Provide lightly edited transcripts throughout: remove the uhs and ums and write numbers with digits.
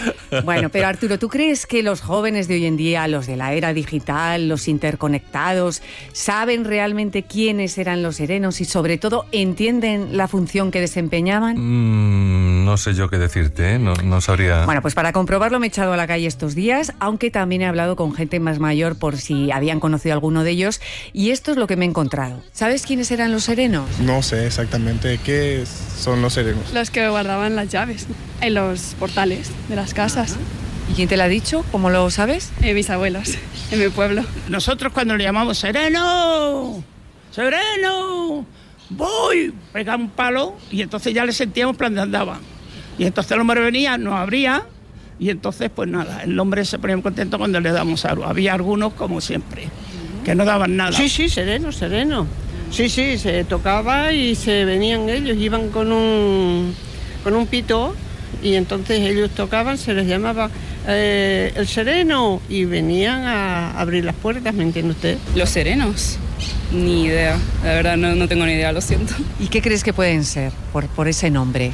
Bueno, pero Arturo, ¿tú crees que los jóvenes de hoy en día, los de la era digital, los interconectados, saben realmente quiénes eran los serenos y sobre todo entienden la función que desempeñaban? No sé yo qué decirte, ¿eh? No sabría... Bueno, pues para comprobarlo me he echado a la calle estos días, aunque también he hablado con gente más mayor por si habían conocido a alguno de ellos, y esto es lo que me he encontrado. ¿Sabes quiénes eran los serenos? No sé exactamente qué son los serenos. Los que guardaban las llaves en los portales de las casas. ¿Y quién te lo ha dicho? ¿Cómo lo sabes? Mis abuelos, en mi pueblo. Nosotros cuando le llamamos sereno, sereno, voy, pega un palo y entonces ya le sentíamos plan de andaba. Y entonces el hombre venía, nos abría y entonces pues nada, el hombre se ponía muy contento cuando le damos algo. Había algunos como siempre, que no daban nada. Sí, sereno. Sí, se tocaba y se venían ellos, iban con un pito y entonces ellos tocaban, se les llamaba el sereno y venían a abrir las puertas, ¿me entiende usted? Los serenos, ni idea, la verdad no tengo ni idea, lo siento. ¿Y qué crees que pueden ser por ese nombre?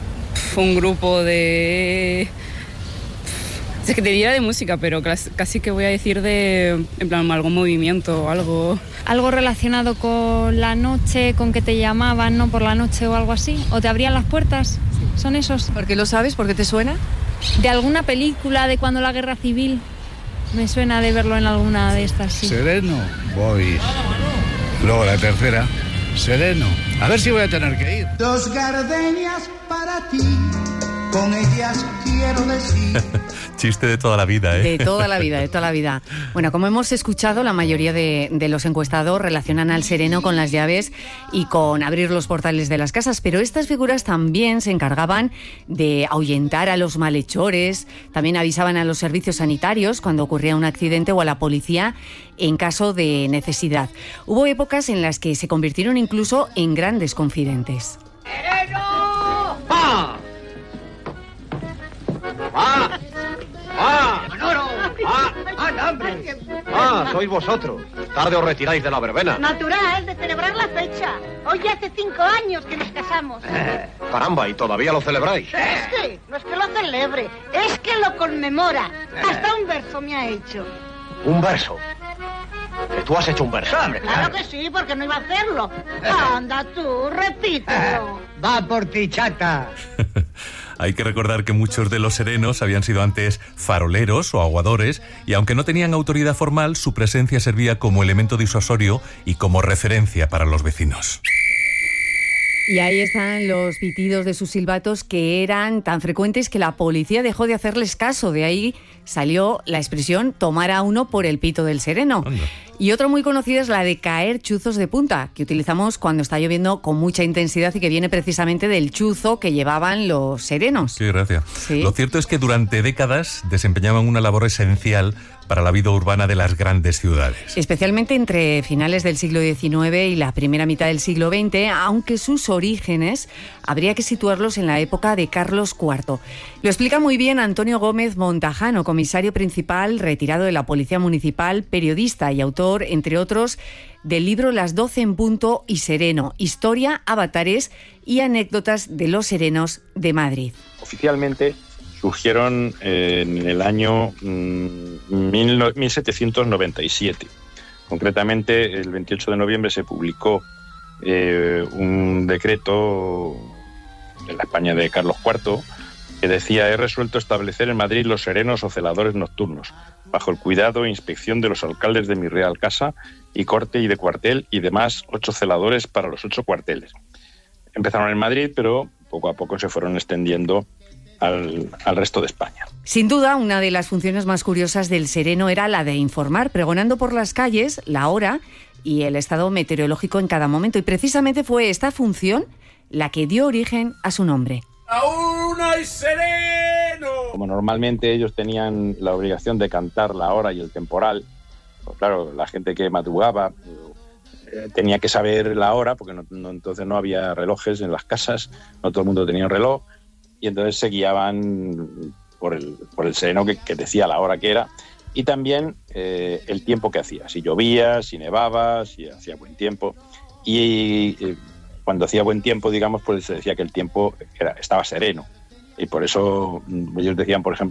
Un grupo de... Es que te diría de música, pero casi que voy a decir de, en plan, algún movimiento o algo. Algo relacionado con la noche, con que te llamaban, ¿no? Por la noche o algo así. ¿O te abrían las puertas? ¿Son esos? ¿Por qué lo sabes? ¿Por qué te suena? De alguna película de cuando la guerra civil. Me suena de verlo en alguna de estas, sí. Sereno, voy. Luego la tercera, sereno. A ver si voy a tener que ir. 2 gardenias para ti. Con ellas quiero decir... Chiste de toda la vida, ¿eh? De toda la vida. Bueno, como hemos escuchado, la mayoría de los encuestados relacionan al sereno con las llaves y con abrir los portales de las casas, pero estas figuras también se encargaban de ahuyentar a los malhechores, también avisaban a los servicios sanitarios cuando ocurría un accidente o a la policía en caso de necesidad. Hubo épocas en las que se convirtieron incluso en grandes confidentes. ¡Sereno! ¡Ah! ¡Ah! ¡Ah! ¡Manolo! ¡Ah! ¡Ah, hombre! ¡Ah, sois vosotros! Tarde os retiráis de la verbena. Natural, de celebrar la fecha. Hoy hace 5 años que nos casamos. Caramba, ¿y todavía lo celebráis? Es que, no es que lo celebre, es que lo conmemora. Hasta un verso me ha hecho. ¿Un verso? ¿Que tú has hecho un verso? Hombre, claro que sí, porque no iba a hacerlo. Anda tú, repítelo. Va por ti, chata. Hay que recordar que muchos de los serenos habían sido antes faroleros o aguadores y aunque no tenían autoridad formal, su presencia servía como elemento disuasorio y como referencia para los vecinos. Y ahí están los pitidos de sus silbatos que eran tan frecuentes que la policía dejó de hacerles caso. De ahí salió la expresión tomar a uno por el pito del sereno. Anda. Y otra muy conocida es la de caer chuzos de punta, que utilizamos cuando está lloviendo con mucha intensidad y que viene precisamente del chuzo que llevaban los serenos. Qué gracia. Sí. Lo cierto es que durante décadas desempeñaban una labor esencial para la vida urbana de las grandes ciudades. Especialmente entre finales del siglo XIX y la primera mitad del siglo XX, aunque sus orígenes habría que situarlos en la época de Carlos IV. Lo explica muy bien Antonio Gómez Montajano, comisario principal retirado de la Policía Municipal, periodista y autor, entre otros, del libro Las 12 en punto y Sereno, historia, avatares y anécdotas de los serenos de Madrid. Oficialmente surgieron en el año 1797. Concretamente, el 28 de noviembre se publicó un decreto en la España de Carlos IV que decía: he resuelto establecer en Madrid los serenos o celadores nocturnos, bajo el cuidado e inspección de los alcaldes de mi real casa y corte y de cuartel y demás 8 celadores para los 8 cuarteles. Empezaron en Madrid, pero poco a poco se fueron extendiendo al resto de España. Sin duda, una de las funciones más curiosas del sereno era la de informar, pregonando por las calles la hora y el estado meteorológico en cada momento. Y precisamente fue esta función la que dio origen a su nombre. ¡Aún hay sereno! Como normalmente ellos tenían la obligación de cantar la hora y el temporal, pues claro, la gente que madrugaba tenía que saber la hora, porque entonces no había relojes en las casas, no todo el mundo tenía un reloj, y entonces se guiaban por el sereno que decía la hora que era, y también el tiempo que hacía, si llovía, si nevaba, si hacía buen tiempo. Y cuando hacía buen tiempo, digamos, pues se decía que el tiempo estaba sereno. Y por eso ellos decían, por ejemplo,